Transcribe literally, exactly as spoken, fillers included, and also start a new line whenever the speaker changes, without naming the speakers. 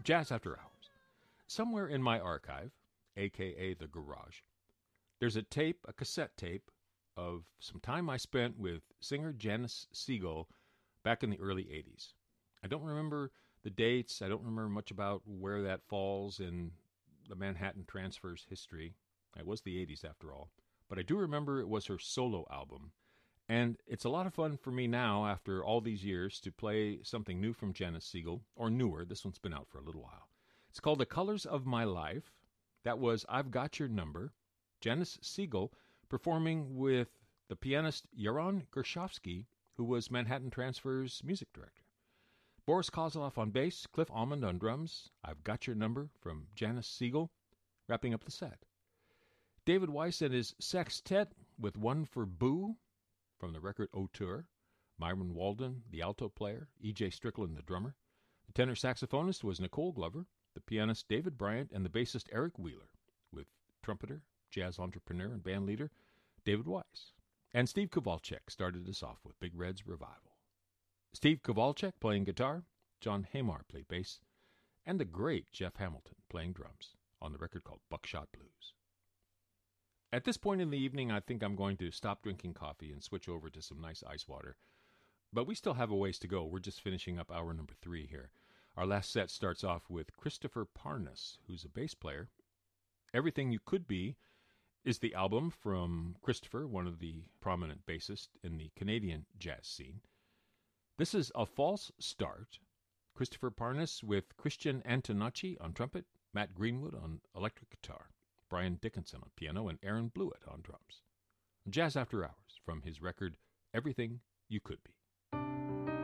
Jazz After Hours. Somewhere in my archive, a k a the garage, there's a tape, a cassette tape, of some time I spent with singer Janice Siegel back in the early eighties. I don't remember the dates. I don't remember much about where that falls in the Manhattan Transfer's history. It was the eighties after all. But I do remember it was her solo album. And it's a lot of fun for me now, after all these years, to play something new from Janice Siegel, or newer. This one's been out for a little while. It's called The Colors of My Life. That was I've Got Your Number. Janice Siegel performing with the pianist Yaron Gershovsky, who was Manhattan Transfer's music director. Boris Kozloff on bass, Cliff Almond on drums. I've Got Your Number from Janice Siegel, wrapping up the set. David Weiss and his sextet with One for Boo from the record Auteur. Myron Walden, the alto player, E J Strickland, the drummer. The tenor saxophonist was Nicole Glover, the pianist David Bryant, and the bassist Eric Wheeler, with trumpeter, jazz entrepreneur, and band leader David Weiss. And Steve Kowalczyk started us off with Big Red's Revival. Steve Kowalczyk playing guitar, John Hamar played bass, and the great Jeff Hamilton playing drums on the record called Buckshot Blues. At this point in the evening, I think I'm going to stop drinking coffee and switch over to some nice ice water. But we still have a ways to go. We're just finishing up hour number three here. Our last set starts off with Christopher Parnas, who's a bass player. Everything You Could Be is the album from Christopher, one of the prominent bassists in the Canadian jazz scene. This is A False Start. Christopher Parnas with Christian Antonacci on trumpet, Matt Greenwood on electric guitar, Brian Dickinson on piano, and Aaron Blewett on drums. Jazz After Hours from his record Everything You Could Be.